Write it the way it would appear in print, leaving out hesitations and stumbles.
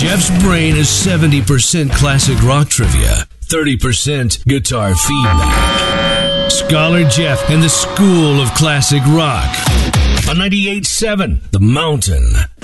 Jeff's brain is 70% classic rock trivia, 30% guitar feedback. Scholar Jeff and the School of Classic Rock on 98.7 The Mountain.